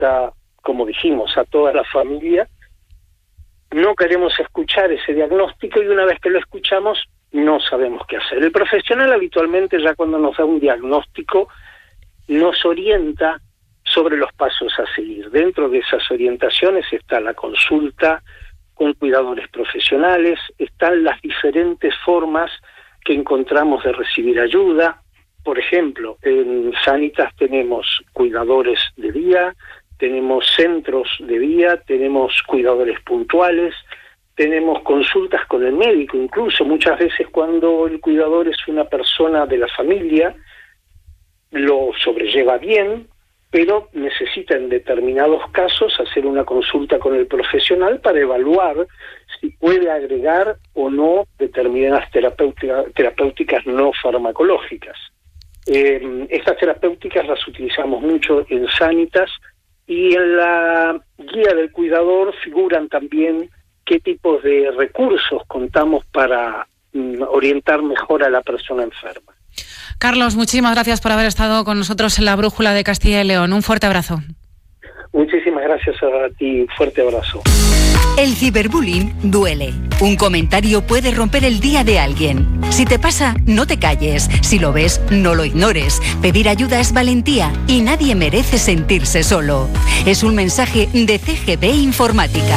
afecta, como dijimos, a toda la familia. No queremos escuchar ese diagnóstico y una vez que lo escuchamos no sabemos qué hacer. El profesional habitualmente ya cuando nos da un diagnóstico nos orienta sobre los pasos a seguir. Dentro de esas orientaciones está la consulta con cuidadores profesionales, están las diferentes formas que encontramos de recibir ayuda. Por ejemplo, en Sanitas tenemos cuidadores de día, tenemos centros de día, tenemos cuidadores puntuales, tenemos consultas con el médico, incluso muchas veces cuando el cuidador es una persona de la familia, lo sobrelleva bien, pero necesita en determinados casos hacer una consulta con el profesional para evaluar si puede agregar o no determinadas terapéuticas no farmacológicas. Estas terapéuticas las utilizamos mucho en Sanitas y en la guía del cuidador figuran también qué tipos de recursos contamos para orientar mejor a la persona enferma. Carlos, muchísimas gracias por haber estado con nosotros en la Brújula de Castilla y León. Un fuerte abrazo. Muchísimas gracias a ti. Fuerte abrazo. El ciberbullying duele. Un comentario puede romper el día de alguien. Si te pasa, no te calles. Si lo ves, no lo ignores. Pedir ayuda es valentía y nadie merece sentirse solo. Es un mensaje de CGB Informática.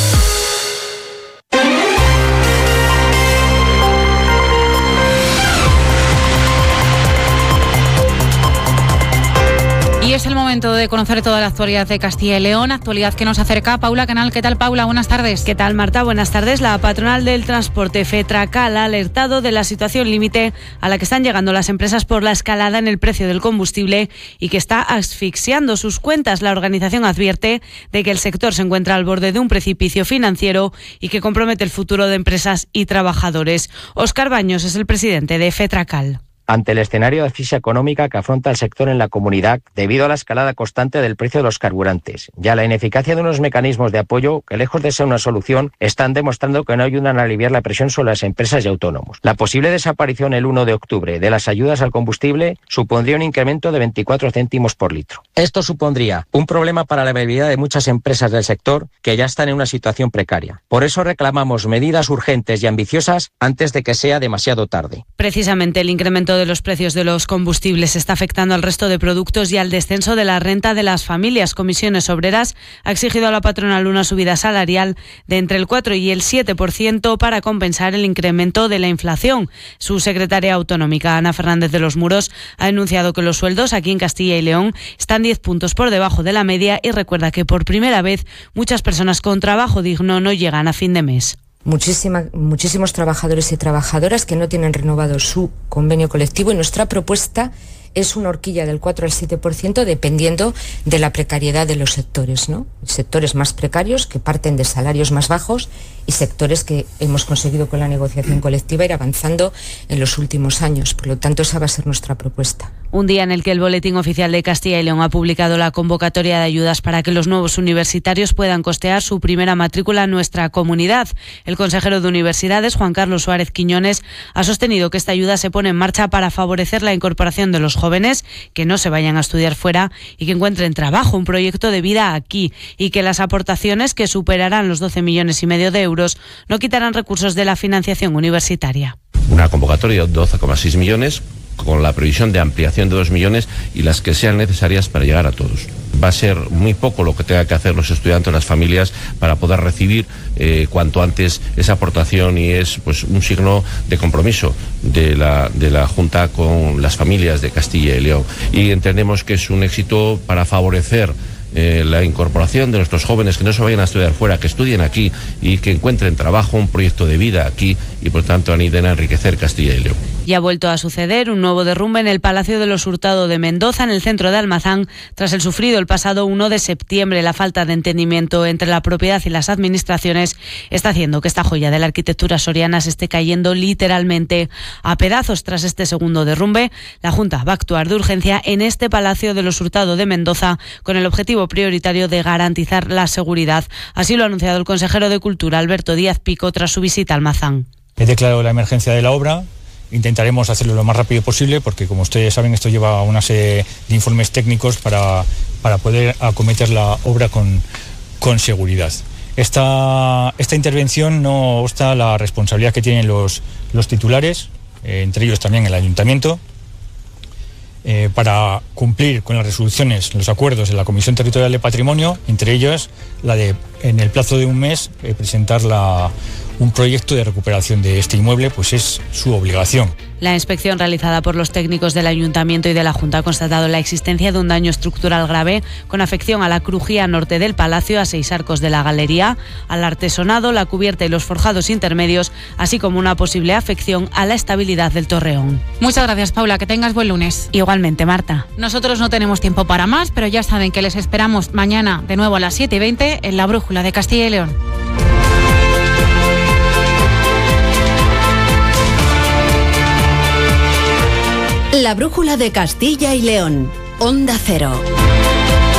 Y es el momento de conocer toda la actualidad de Castilla y León, actualidad que nos acerca Paula Canal. ¿Qué tal, Paula? Buenas tardes. ¿Qué tal, Marta? Buenas tardes. La patronal del transporte FETRACAL ha alertado de la situación límite a la que están llegando las empresas por la escalada en el precio del combustible y que está asfixiando sus cuentas. La organización advierte de que el sector se encuentra al borde de un precipicio financiero y que compromete el futuro de empresas y trabajadores. Óscar Baños es el presidente de FETRACAL. Ante el escenario de crisis económica que afronta el sector en la comunidad debido a la escalada constante del precio de los carburantes y a la ineficacia de unos mecanismos de apoyo que, lejos de ser una solución, están demostrando que no ayudan a aliviar la presión sobre las empresas y autónomos. La posible desaparición el 1 de octubre de las ayudas al combustible supondría un incremento de 24 céntimos por litro. Esto supondría un problema para la viabilidad de muchas empresas del sector que ya están en una situación precaria. Por eso reclamamos medidas urgentes y ambiciosas antes de que sea demasiado tarde. Precisamente el incremento de los precios de los combustibles está afectando al resto de productos y al descenso de la renta de las familias. Comisiones Obreras ha exigido a la patronal una subida salarial de entre el 4 y el 7% para compensar el incremento de la inflación. Su secretaria autonómica, Ana Fernández de los Muros, ha denunciado que los sueldos aquí en Castilla y León están 10 puntos por debajo de la media y recuerda que por primera vez muchas personas con trabajo digno no llegan a fin de mes. Muchísimos trabajadores y trabajadoras que no tienen renovado su convenio colectivo y nuestra propuesta es una horquilla del 4 al 7% dependiendo de la precariedad de los sectores, ¿no? Sectores más precarios que parten de salarios más bajos y sectores que hemos conseguido con la negociación colectiva ir avanzando en los últimos años. Por lo tanto, esa va a ser nuestra propuesta. Un día en el que el Boletín Oficial de Castilla y León ha publicado la convocatoria de ayudas para que los nuevos universitarios puedan costear su primera matrícula en nuestra comunidad. El consejero de Universidades, Juan Carlos Suárez Quiñones, ha sostenido que esta ayuda se pone en marcha para favorecer la incorporación de los jóvenes que no se vayan a estudiar fuera y que encuentren trabajo, un proyecto de vida aquí, y que las aportaciones, que superarán los 12,5 millones de euros, no quitarán recursos de la financiación universitaria. Una convocatoria de 12,6 millones con la previsión de ampliación de 2 millones y las que sean necesarias para llegar a todos. Va a ser muy poco lo que tenga que hacer los estudiantes, las familias, para poder recibir cuanto antes esa aportación, y es pues un signo de compromiso de la Junta con las familias de Castilla y León. Y entendemos que es un éxito para favorecer la incorporación de nuestros jóvenes, que no se vayan a estudiar fuera, que estudien aquí y que encuentren trabajo, un proyecto de vida aquí y por tanto ayuden a enriquecer Castilla y León. Y ha vuelto a suceder un nuevo derrumbe en el Palacio de los Hurtado de Mendoza, en el centro de Almazán, tras el sufrido el pasado 1 de septiembre. La falta de entendimiento entre la propiedad y las administraciones está haciendo que esta joya de la arquitectura soriana se esté cayendo literalmente a pedazos. Tras este segundo derrumbe, la Junta va a actuar de urgencia en este Palacio de los Hurtado de Mendoza con el objetivo prioritario de garantizar la seguridad. Así lo ha anunciado el consejero de Cultura, Alberto Díaz Pico, tras su visita a Almazán. He declarado la emergencia de la obra intentaremos hacerlo lo más rápido posible porque, como ustedes saben, esto lleva una serie de informes técnicos para poder acometer la obra con seguridad. Esta intervención no obsta la responsabilidad que tienen los titulares, entre ellos también el ayuntamiento, para cumplir con las resoluciones, los acuerdos de la Comisión Territorial de Patrimonio, entre ellos la de, en el plazo de un mes, presentar un proyecto de recuperación de este inmueble, pues es su obligación. La inspección realizada por los técnicos del Ayuntamiento y de la Junta ha constatado la existencia de un daño estructural grave con afección a la crujía norte del Palacio, a 6 arcos de la galería, al artesonado, la cubierta y los forjados intermedios, así como una posible afección a la estabilidad del torreón. Muchas gracias, Paula, que tengas buen lunes. Igualmente, Marta. Nosotros no tenemos tiempo para más, pero ya saben que les esperamos mañana de nuevo a las 7:20 en La Brújula de Castilla y León. La Brújula de Castilla y León. Onda Cero.